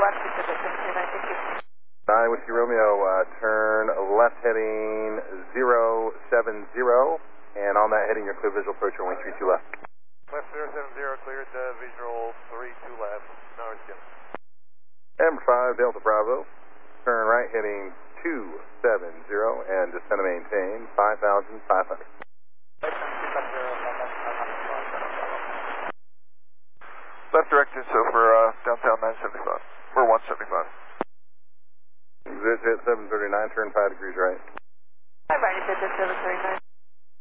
left Pacific 739, thank you. 9 Whiskey Romeo, turn left heading 070, and on that heading, your clear visual approach runway 32 left. Left 070, cleared visual 32 left, now it's good. Number 5 Delta Bravo, turn right heading 270, and descend and maintain 5,500. Left directed, so for downtown 975, or 175. Exit 739, turn 5 degrees right. Hi, Brian, Pacific 739.